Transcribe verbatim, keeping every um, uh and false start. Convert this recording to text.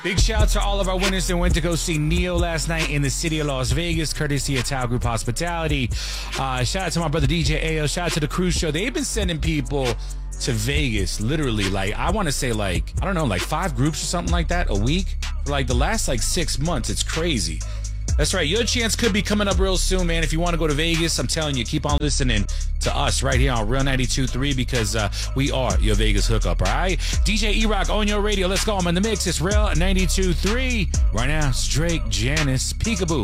Big shout out to all of our winners that went to go see Neo last night in the city of Las Vegas, courtesy of Tao Group Hospitality. Uh, shout out to my brother D J A O. Shout out to the cruise show. They've been sending people to Vegas, literally, like, I want to say, like, I don't know, like five groups or something like that a week. For like the last, like, six months. It's crazy. That's right. Your chance could be coming up real soon, man. If you want to go to Vegas, I'm telling you, keep on listening to us right here on Real ninety-two point three because uh, we are your Vegas hookup, all right? D J E-Rock on your radio. Let's go. I'm in the mix. It's Real ninety-two point three. Right now, it's Drake, Janice, Peekaboo.